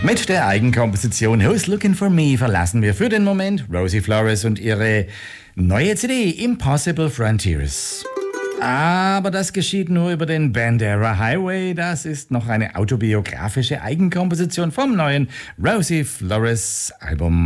Mit der Eigenkomposition Who's Looking for Me verlassen wir für den Moment Rosie Flores und ihre neue CD Impossible Frontiers. Aber das geschieht nur über den Bandera Highway. Das ist noch eine autobiografische Eigenkomposition vom neuen Rosie Flores Album.